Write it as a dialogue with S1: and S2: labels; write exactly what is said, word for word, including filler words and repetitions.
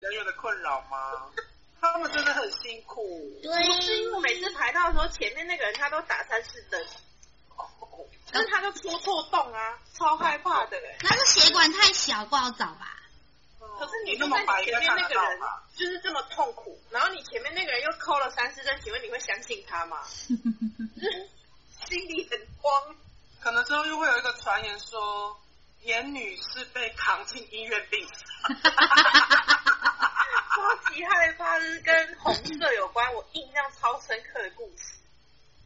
S1: 人员的困扰吗？他们真的很辛苦。
S2: 对，是因为我每次排到的时候，前面那个人他都打三次灯，但是他就戳错洞啊，超害怕的哎。
S3: 那是血管太小，不好找吧？
S2: 可是你就在你前面那个人就是这么痛苦，然后你前面那个人又抠了三次针，请问你会相信他吗？心里很慌。
S1: 可能之后又会有一个传言说，严女士被扛进医院病房。
S2: 超级害怕，是跟红色